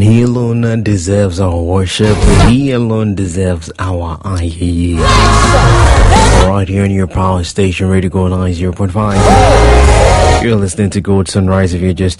And he alone deserves our worship. He alone deserves our aye. Right here on your power station, Radio Gold 90.5. You're listening to Gold Sunrise if you're just